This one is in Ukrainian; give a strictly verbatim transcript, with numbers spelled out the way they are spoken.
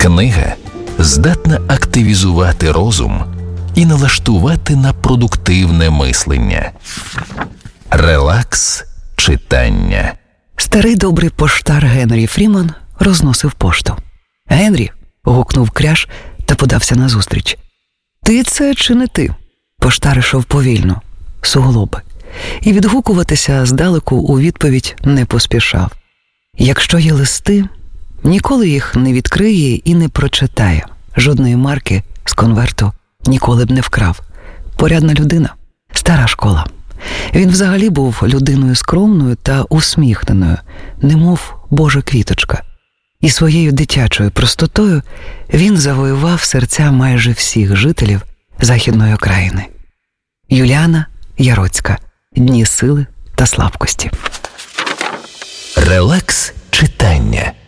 Книга здатна активізувати розум і налаштувати на продуктивне мислення. Релакс читання. Старий добрий поштар Генрі Фріман розносив пошту. «Генрі!» – гукнув Кряж та подався назустріч. «Ти це чи не ти?» Поштар ішов повільно, суглоби, і відгукуватися здалеку у відповідь не поспішав. Якщо є листи, ніколи їх не відкриє і не прочитає. Жодної марки з конверту ніколи б не вкрав. Порядна людина, стара школа. Він взагалі був людиною скромною та усміхненою, немов Божа квіточка. І своєю дитячою простотою він завоював серця майже всіх жителів Західної окраїни. Юліана Яроцька. Дні сили та слабкості. Релакс читання.